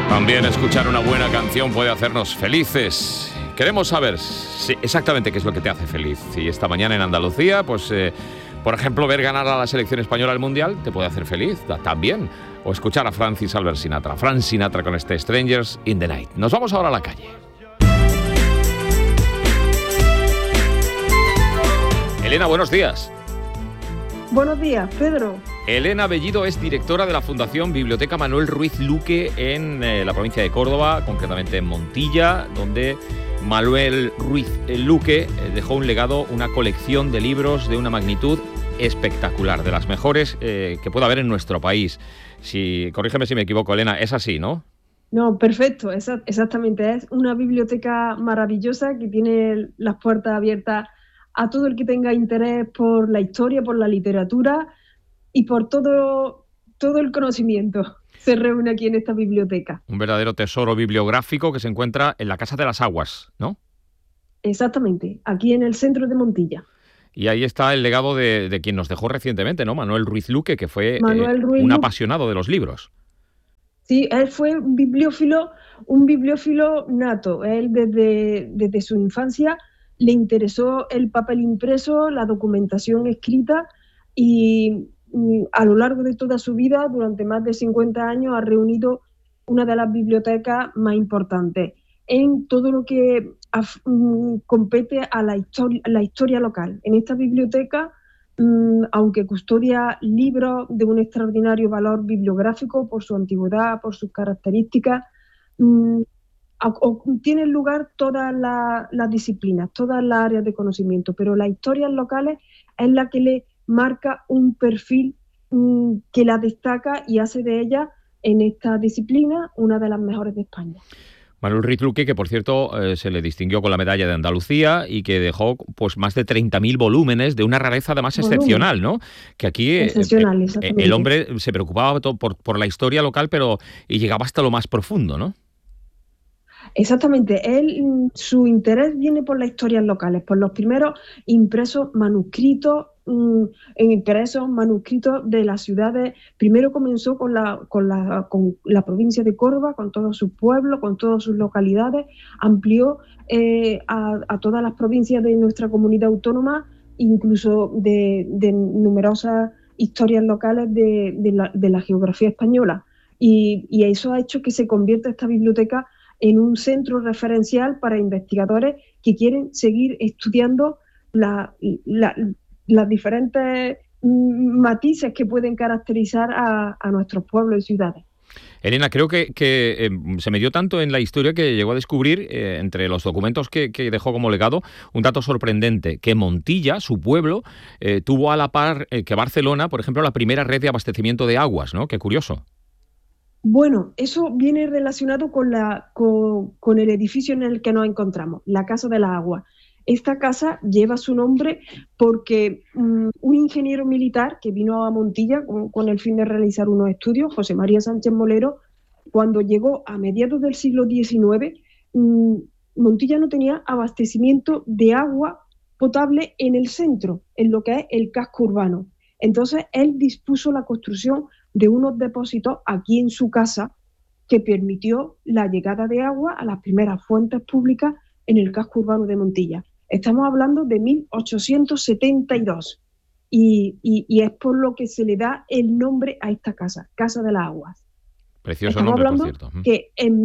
También escuchar una buena canción puede hacernos felices. Queremos saber exactamente qué es lo que te hace feliz. Y esta mañana en Andalucía, pues, por ejemplo, ver ganar a la selección española al Mundial te puede hacer feliz también. O escuchar a Francis Albert Sinatra. Frank Sinatra con este Strangers in the Night. Nos vamos ahora a la calle. Elena, buenos días. Buenos días, Pedro. Elena Bellido es directora de la Fundación Biblioteca Manuel Ruiz Luque en la provincia de Córdoba, concretamente en Montilla, donde Manuel Ruiz Luque dejó un legado, una colección de libros de una magnitud espectacular, de las mejores que pueda haber en nuestro país. Corrígeme si me equivoco, Elena, es así, ¿no? No, perfecto, exactamente. Es una biblioteca maravillosa que tiene las puertas abiertas a todo el que tenga interés por la historia, por la literatura y por todo el conocimiento. Se reúne aquí en esta biblioteca. Un verdadero tesoro bibliográfico que se encuentra en la Casa de las Aguas, ¿no? Exactamente, aquí en el centro de Montilla. Y ahí está el legado de quien nos dejó recientemente, ¿no? Manuel Ruiz Luque, que fue un apasionado de los libros. Sí, él fue un bibliófilo nato. Él desde su infancia le interesó el papel impreso, la documentación escrita y a lo largo de toda su vida, durante más de 50 años, ha reunido una de las bibliotecas más importantes en todo lo que compete a la historia local. En esta biblioteca, aunque custodia libros de un extraordinario valor bibliográfico por su antigüedad, por sus características, tienen lugar todas las disciplinas, todas las áreas de conocimiento, pero las historias locales es la que le marca un perfil que la destaca y hace de ella, en esta disciplina, una de las mejores de España. Manuel Ruiz Luque, que por cierto se le distinguió con la medalla de Andalucía y que dejó pues más de 30.000 volúmenes de una rareza además excepcional, ¿no? Que aquí el hombre se preocupaba por la historia local, y llegaba hasta lo más profundo, ¿no? Exactamente. Su interés viene por las historias locales, por los primeros impresos manuscritos de las ciudades. Primero comenzó con la provincia de Córdoba, con todos sus pueblos, con todas sus localidades, amplió a todas las provincias de nuestra comunidad autónoma, incluso de numerosas historias locales de la geografía española. Y eso ha hecho que se convierta esta biblioteca en un centro referencial para investigadores que quieren seguir estudiando las diferentes matices que pueden caracterizar a nuestros pueblos y ciudades. Elena, creo que se me dio tanto en la historia que llegó a descubrir, entre los documentos que dejó como legado, un dato sorprendente, que Montilla, su pueblo, tuvo a la par que Barcelona, por ejemplo, la primera red de abastecimiento de aguas, ¿no? Qué curioso. Bueno, eso viene relacionado con el edificio en el que nos encontramos, la Casa de las Aguas. Esta casa lleva su nombre porque un ingeniero militar que vino a Montilla con el fin de realizar unos estudios, José María Sánchez Molero, cuando llegó a mediados del siglo XIX, Montilla no tenía abastecimiento de agua potable en el centro, en lo que es el casco urbano. Entonces, él dispuso la construcción de unos depósitos aquí en su casa que permitió la llegada de agua a las primeras fuentes públicas en el casco urbano de Montilla. Estamos hablando de 1872 y es por lo que se le da el nombre a esta casa, Casa de las Aguas. Precioso nombre, por cierto. Estamos hablando que en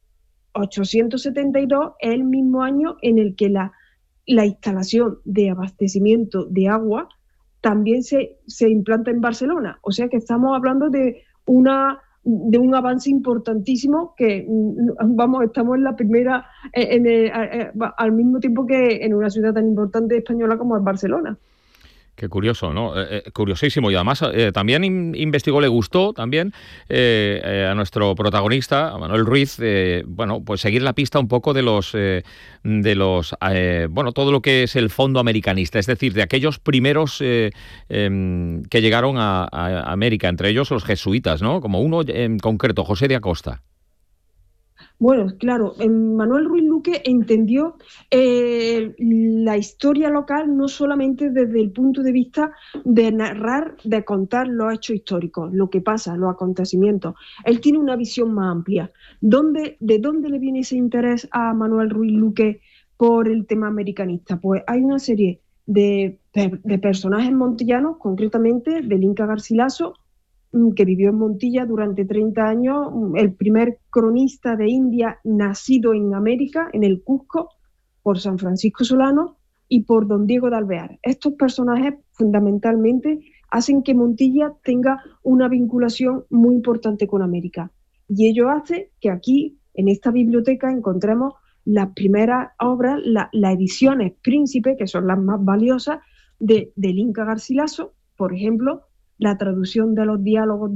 1872 es el mismo año en el que la instalación de abastecimiento de agua también se implanta en Barcelona. O sea que estamos hablando de un avance importantísimo que, estamos en la primera, al mismo tiempo que en una ciudad tan importante española como es Barcelona. Qué curioso, ¿no? Curiosísimo. Y además también investigó, le gustó también a nuestro protagonista, a Manuel Ruiz, pues seguir la pista un poco de todo lo que es el fondo americanista, es decir, de aquellos primeros que llegaron a América, entre ellos los jesuitas, ¿no? Como uno en concreto, José de Acosta. Bueno, claro, Manuel Ruiz Luque entendió la historia local no solamente desde el punto de vista de narrar, de contar los hechos históricos, lo que pasa, los acontecimientos. Él tiene una visión más amplia. ¿De dónde le viene ese interés a Manuel Ruiz Luque por el tema americanista? Pues hay una serie de personajes montillanos, concretamente del Inca Garcilaso, que vivió en Montilla durante 30 años, el primer cronista de India nacido en América, en el Cusco, por San Francisco Solano y por don Diego de Alvear. Estos personajes fundamentalmente hacen que Montilla tenga una vinculación muy importante con América. Y ello hace que aquí, en esta biblioteca, encontremos las primeras obras, las ediciones Príncipe, que son las más valiosas, del Inca Garcilaso, por ejemplo, la traducción de los diálogos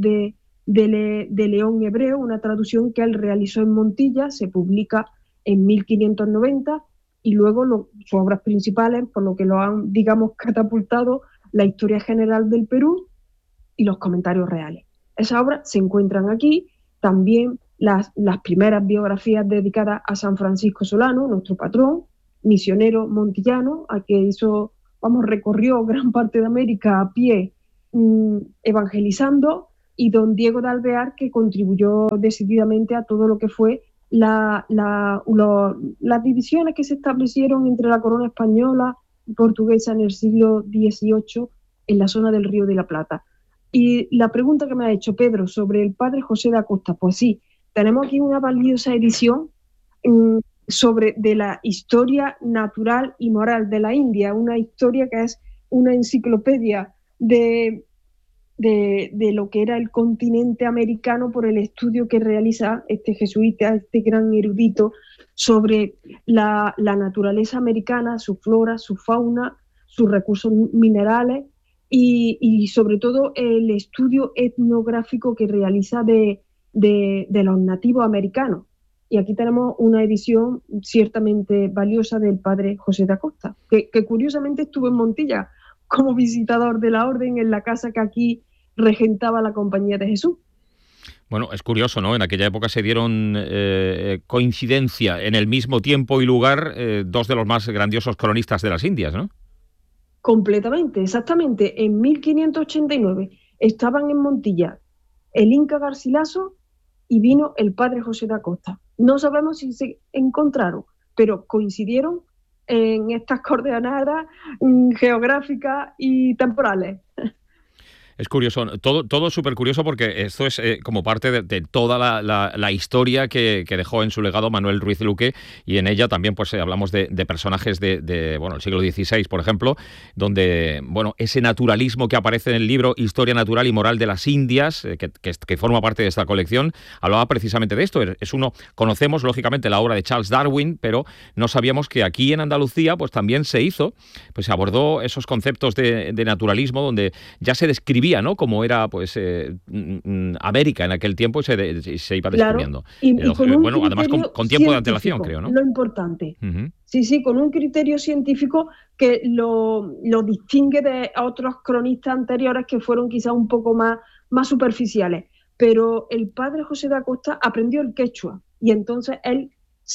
de León Hebreo, una traducción que él realizó en Montilla, se publica en 1590, y luego sus obras principales, por lo que lo han, digamos, catapultado, la Historia General del Perú y los Comentarios Reales. Esas obras se encuentran aquí, también las primeras biografías dedicadas a San Francisco Solano, nuestro patrón, misionero montillano, a que recorrió gran parte de América a pie, evangelizando, y don Diego de Alvear, que contribuyó decididamente a todo lo que fue las divisiones que se establecieron entre la corona española y portuguesa en el siglo XVIII en la zona del Río de la Plata. Y la pregunta que me ha hecho Pedro sobre el padre José de Acosta, pues sí, tenemos aquí una valiosa edición de la historia natural y moral de la India, una historia que es una enciclopedia de lo que era el continente americano por el estudio que realiza este jesuita, este gran erudito, sobre la naturaleza americana, su flora, su fauna, sus recursos minerales y sobre todo el estudio etnográfico que realiza de los nativos americanos. Y aquí tenemos una edición ciertamente valiosa del padre José de Acosta, que curiosamente estuvo en Montilla como visitador de la orden en la casa que aquí regentaba la Compañía de Jesús. Bueno, es curioso, ¿no? En aquella época se dieron coincidencia en el mismo tiempo y lugar dos de los más grandiosos cronistas de las Indias, ¿no? Completamente, exactamente. En 1589 estaban en Montilla el Inca Garcilaso y vino el padre José de Acosta. No sabemos si se encontraron, pero coincidieron en estas coordenadas geográficas y temporales. Es curioso, todo súper curioso porque esto es como parte de toda la historia que dejó en su legado Manuel Ruiz Luque, y en ella también pues hablamos de personajes de el siglo XVI, por ejemplo, donde ese naturalismo que aparece en el libro Historia Natural y Moral de las Indias, que forma parte de esta colección, hablaba precisamente de esto. Conocemos lógicamente la obra de Charles Darwin, pero no sabíamos que aquí en Andalucía pues también se abordó esos conceptos de naturalismo, donde ya se describía, ¿no?, como era pues América en aquel tiempo, y se iba descubriendo. Claro, además con tiempo de antelación, creo, ¿no? Lo importante. Uh-huh. Sí, con un criterio científico que lo distingue de otros cronistas anteriores que fueron quizás un poco más superficiales. Pero el padre José de Acosta aprendió el quechua y entonces él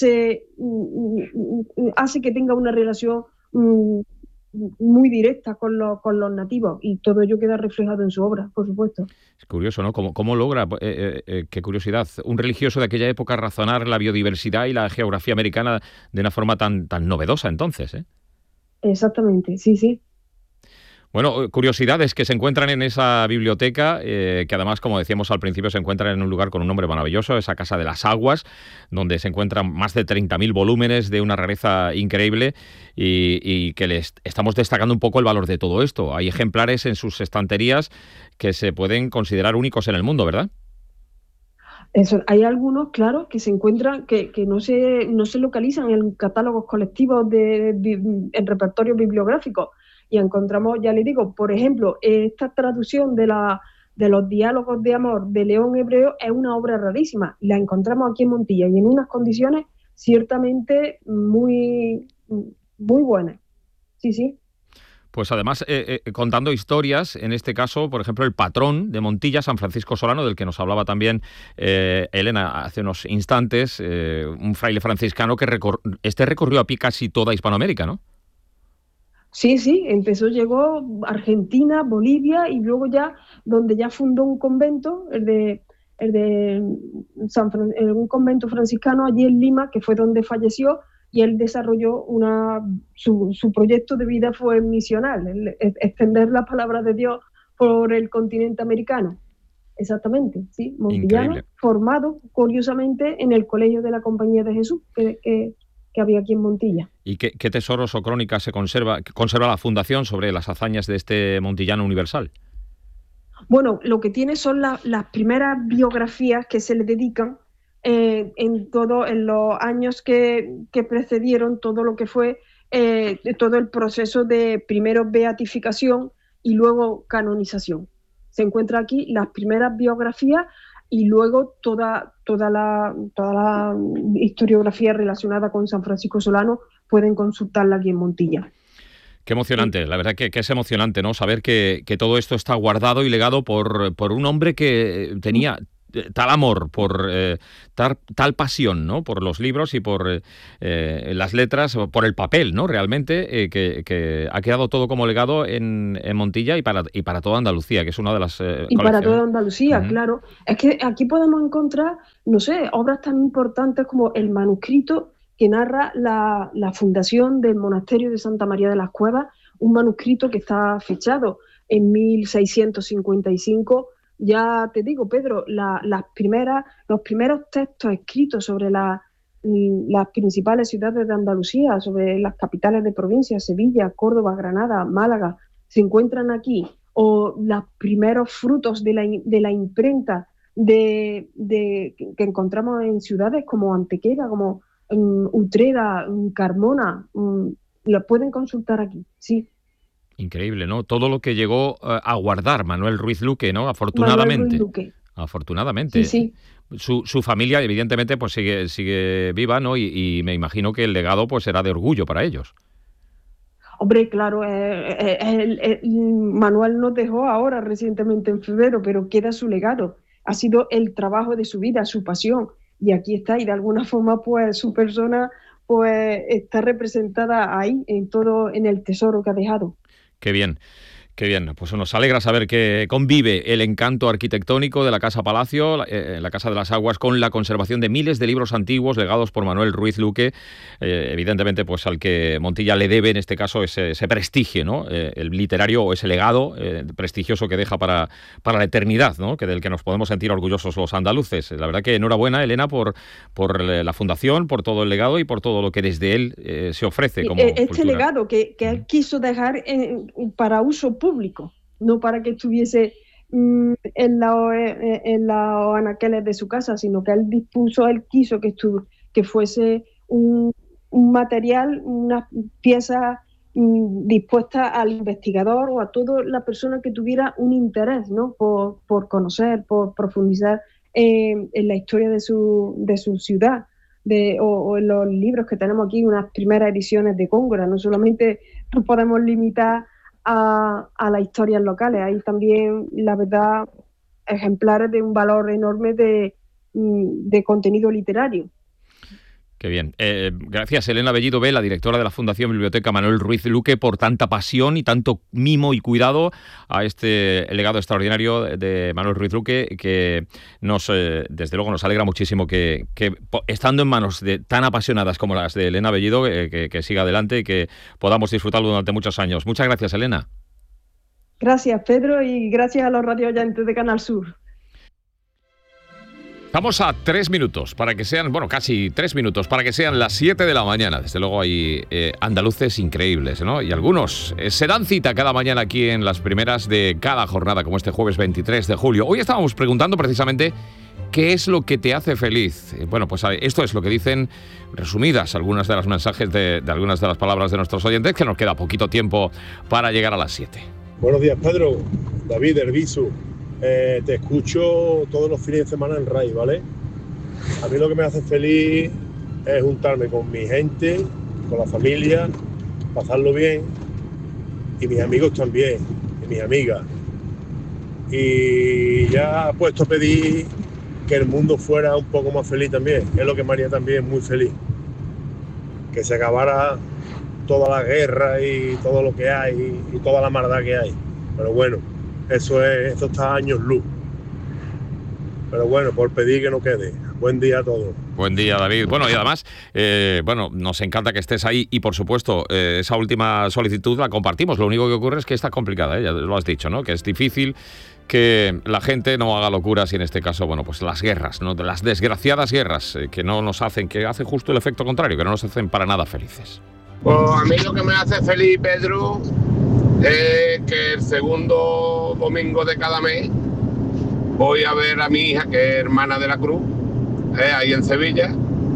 hace que tenga una relación muy directa con los nativos, y todo ello queda reflejado en su obra, por supuesto. Es curioso, ¿no? ¿Cómo logra, qué curiosidad, un religioso de aquella época razonar la biodiversidad y la geografía americana de una forma tan novedosa entonces, ¿eh? Exactamente, sí. Bueno, curiosidades que se encuentran en esa biblioteca, que además, como decíamos al principio, se encuentran en un lugar con un nombre maravilloso, esa Casa de las Aguas, donde se encuentran más de 30.000 volúmenes de una rareza increíble, y que les estamos destacando un poco el valor de todo esto. Hay ejemplares en sus estanterías que se pueden considerar únicos en el mundo, ¿verdad? Eso, hay algunos, claro, que se encuentran, que no se localizan en catálogos colectivos en repertorios bibliográficos. Y encontramos, ya le digo, por ejemplo, esta traducción de los diálogos de amor de León Hebreo es una obra rarísima. La encontramos aquí en Montilla y en unas condiciones ciertamente muy, muy buenas. Sí. Pues además, contando historias, en este caso, por ejemplo, el patrón de Montilla, San Francisco Solano, del que nos hablaba también Elena hace unos instantes, un fraile franciscano que recorrió a pie casi toda Hispanoamérica, ¿no? Sí, sí, llegó a Argentina, Bolivia y luego ya, donde ya fundó un convento, el de un convento franciscano allí en Lima, que fue donde falleció, y él desarrolló su proyecto de vida fue misional, extender la palabra de Dios por el continente americano. Exactamente, sí, montillano, Increíble. formado curiosamente en el Colegio de la Compañía de Jesús, que había aquí en Montilla. ¿Y qué tesoros o crónicas conserva la Fundación sobre las hazañas de este montillano universal? Bueno, lo que tiene son las primeras biografías que se le dedican en los años que precedieron todo lo que fue todo el proceso de primero beatificación y luego canonización. Se encuentra aquí las primeras biografías y luego toda la historiografía relacionada con San Francisco Solano pueden consultarla aquí en Montilla. Qué emocionante, la verdad que es emocionante, ¿no? Saber que todo esto está guardado y legado por un hombre que tenía tal amor, por tal pasión, ¿no? Por los libros y por las letras, por el papel, ¿no? Realmente, que ha quedado todo como legado en Montilla y para toda Andalucía, que es una de las y para toda Andalucía, Uh-huh. claro. Es que aquí podemos encontrar, no sé, obras tan importantes como el manuscrito que narra la fundación del monasterio de Santa María de las Cuevas, un manuscrito que está fechado en 1655. Ya te digo, Pedro, los primeros textos escritos sobre las principales ciudades de Andalucía, sobre las capitales de provincia, Sevilla, Córdoba, Granada, Málaga, se encuentran aquí, o los primeros frutos de la imprenta que encontramos en ciudades como Antequera, como Utrera, Carmona, lo pueden consultar aquí, sí. Increíble, ¿no? Todo lo que llegó a guardar Manuel Ruiz Luque, ¿no? Manuel Ruiz Afortunadamente. Luque. Afortunadamente. Sí, sí. Su familia, evidentemente, pues sigue viva, ¿no? Y me imagino que el legado pues será de orgullo para ellos. Hombre, claro, Manuel nos dejó ahora recientemente en febrero, pero queda su legado. Ha sido el trabajo de su vida, su pasión. Y aquí está, y de alguna forma, pues su persona pues está representada ahí, en el tesoro que ha dejado. Qué bien. Qué bien, pues nos alegra saber que convive el encanto arquitectónico de la Casa Palacio, la Casa de las Aguas, con la conservación de miles de libros antiguos legados por Manuel Ruiz Luque, evidentemente pues al que Montilla le debe en este caso ese prestigio, ¿no? El literario o ese legado prestigioso que deja para la eternidad, ¿no? Del que nos podemos sentir orgullosos los andaluces. La verdad que enhorabuena, Elena, por la fundación, por todo el legado y por todo lo que desde él se ofrece como este cultura. legado que él quiso dejar para uso público, no para que estuviese en los anaqueles de su casa, sino que él quiso que fuese un material, una pieza dispuesta al investigador o a toda la persona que tuviera un interés, ¿no? por conocer, por profundizar en la historia de su ciudad. O en los libros que tenemos aquí, unas primeras ediciones de Góngora. No solamente nos podemos limitar a las historias locales, hay también, la verdad, ejemplares de un valor enorme de contenido literario. Qué bien. Gracias, Elena Bellido Vela, directora de la Fundación Biblioteca Manuel Ruiz Luque, por tanta pasión y tanto mimo y cuidado a este legado extraordinario de Manuel Ruiz Luque, que desde luego nos alegra muchísimo que estando en manos de tan apasionadas como las de Elena Bellido, que siga adelante y que podamos disfrutarlo durante muchos años. Muchas gracias, Elena. Gracias, Pedro, y gracias a los radioyentes de Canal Sur. Estamos a 3 minutos para que sean, casi 3 minutos para que sean las 7 de la mañana. Desde luego hay andaluces increíbles, ¿no? Y algunos se dan cita cada mañana aquí en las primeras de cada jornada, como este jueves 23 de julio. Hoy estábamos preguntando precisamente qué es lo que te hace feliz. Pues esto es lo que dicen, resumidas, algunas de los mensajes de algunas de las palabras de nuestros oyentes, que nos queda poquito tiempo para llegar a las 7. Buenos días, Pedro. David, Herbisu. Te escucho todos los fines de semana en RAI, ¿vale? A mí lo que me hace feliz es juntarme con mi gente, con la familia, pasarlo bien y mis amigos también, y mis amigas. Y ya he puesto a pedir que el mundo fuera un poco más feliz también, que es lo que me haría también muy feliz. Que se acabara toda la guerra y todo lo que hay y toda la maldad que hay. Pero bueno, esto está a años luz. Pero bueno, por pedir que no quede. Buen día a todos. Buen día, David. Bueno, y además, nos encanta que estés ahí y, por supuesto, esa última solicitud la compartimos. Lo único que ocurre es que está complicada, ya lo has dicho, ¿no? Que es difícil que la gente no haga locuras y, en este caso, bueno, pues las guerras, ¿no? Las desgraciadas guerras que no nos hacen, que hacen justo el efecto contrario, que no nos hacen para nada felices. Pues a mí lo que me hace feliz, Pedro, es que el segundo domingo de cada mes voy a ver a mi hija, que es hermana de la Cruz, ahí en Sevilla,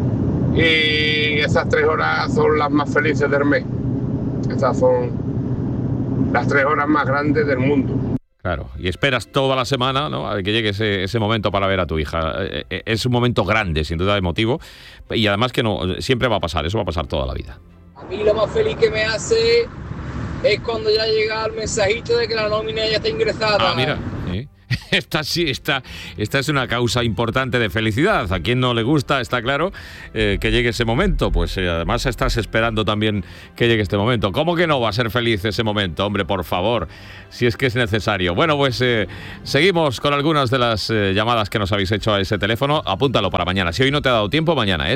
y esas 3 horas son las más felices del mes. Esas son las 3 horas más grandes del mundo. Claro, y esperas toda la semana, ¿no?, a que llegue ese momento para ver a tu hija. Es un momento grande, sin duda, emotivo, y además que no siempre va a pasar, eso va a pasar toda la vida. A mí lo más feliz que me hace es cuando ya llega el mensajito de que la nómina ya está ingresada. Ah, mira, ¿sí? Esta es una causa importante de felicidad. A quien no le gusta, está claro, que llegue ese momento. Pues además estás esperando también que llegue este momento. ¿Cómo que no va a ser feliz ese momento? Hombre, por favor, si es que es necesario. Bueno, pues seguimos con algunas de las llamadas que nos habéis hecho a ese teléfono. Apúntalo para mañana. Si hoy no te ha dado tiempo, mañana,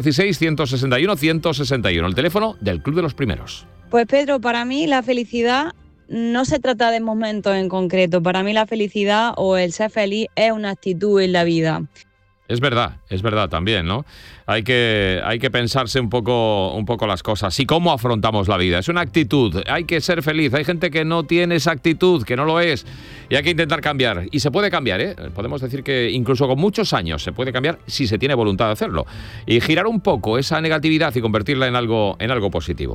616-161-161. El teléfono del Club de los Primeros. Pues Pedro, para mí la felicidad no se trata de momentos en concreto. Para mí la felicidad o el ser feliz es una actitud en la vida. Es verdad también, ¿no? Hay que pensarse un poco las cosas y cómo afrontamos la vida. Es una actitud, hay que ser feliz. Hay gente que no tiene esa actitud, que no lo es, y hay que intentar cambiar. Y se puede cambiar, ¿eh? Podemos decir que incluso con muchos años se puede cambiar si se tiene voluntad de hacerlo. Y girar un poco esa negatividad y convertirla en algo positivo.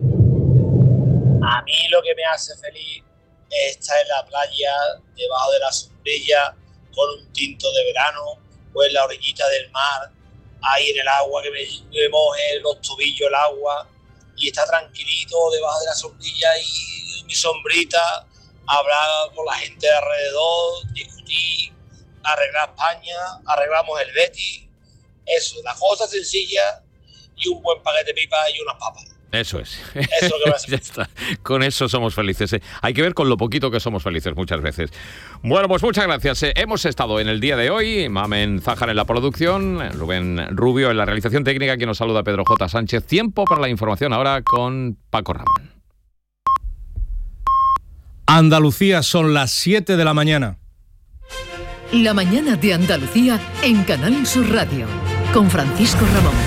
A mí lo que me hace feliz es estar en la playa, debajo de la sombrilla, con un tinto de verano, o en la orillita del mar, ahí en el agua, que me moje los tobillos el agua, y estar tranquilito debajo de la sombrilla y mi sombrita, hablar con la gente de alrededor, discutir, arreglar España, arreglamos el Betis, eso, la cosa sencilla y un buen paquete de pipas y unas papas. Eso es. Eso es lo que me hace Ya está. Con eso somos felices. Hay que ver con lo poquito que somos felices muchas veces. Bueno, pues muchas gracias. Hemos estado en el día de hoy, Mamen Zájar en la producción, Rubén Rubio en la realización técnica, que nos saluda Pedro J. Sánchez. Tiempo para la información ahora con Paco Ramón. Andalucía, son las 7 de la mañana. La mañana de Andalucía en Canal Sur Radio, con Francisco Ramón.